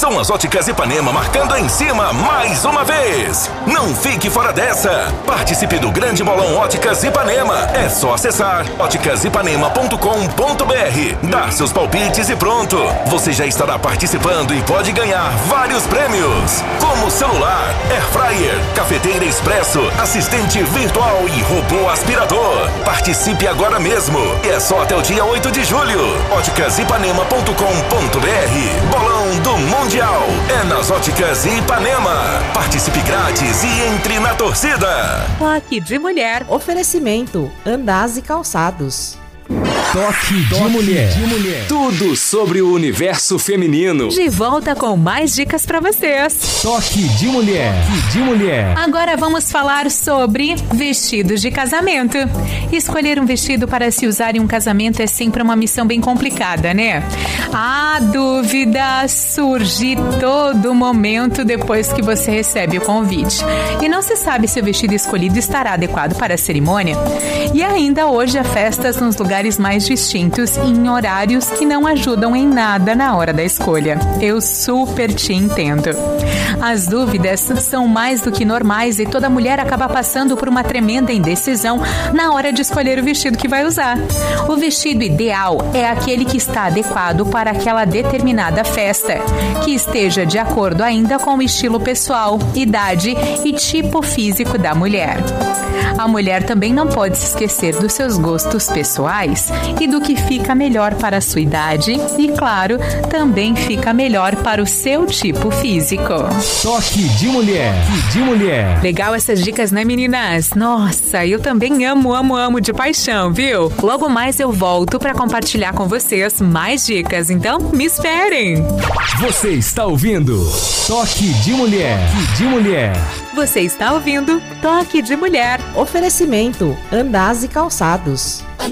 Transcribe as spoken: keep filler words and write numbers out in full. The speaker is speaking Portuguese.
São as Óticas Ipanema marcando em cima mais uma vez. Não fique fora dessa. Participe do Grande Bolão Óticas Ipanema. É só acessar óticas ipanema ponto com ponto br, dar seus palpites e pronto. Você já estará participando e pode ganhar vários prêmios, como celular, air fryer, cafeteira expresso, assistente virtual e robô aspirador. Participe agora mesmo. E é só até o dia oito de julho. óticas ipanema ponto com ponto br. Bolão do Mundial é nas Óticas Ipanema. Participe grátis e entre na torcida. Toque de Mulher. Oferecimento Andaz e Calçados. Toque de mulher. de mulher. Tudo sobre o universo feminino. De volta com mais dicas pra vocês. Toque de mulher. Toque de mulher. Agora vamos falar sobre vestidos de casamento. Escolher um vestido para se usar em um casamento é sempre uma missão bem complicada, né? A dúvida surge todo momento depois que você recebe o convite. E não se sabe se o vestido escolhido estará adequado para a cerimônia. E ainda hoje há festas nos lugares mais distintos e em horários que não ajudam em nada na hora da escolha. Eu super te entendo. As dúvidas são mais do que normais e toda mulher acaba passando por uma tremenda indecisão na hora de escolher o vestido que vai usar. O vestido ideal é aquele que está adequado para aquela determinada festa, que esteja de acordo ainda com o estilo pessoal, idade e tipo físico da mulher. A mulher também não pode se esquecer dos seus gostos pessoais e do que fica melhor para a sua idade e, claro, também fica melhor para o seu tipo físico. Toque de mulher. Toque de mulher. Legal essas dicas, né, meninas? Nossa, eu também amo, amo, amo de paixão, viu? Logo mais eu volto para compartilhar com vocês mais dicas, então me esperem. Você está ouvindo Toque de Mulher. Toque de mulher. Você está ouvindo Toque de Mulher. Oferecimento Andaz e Calçados.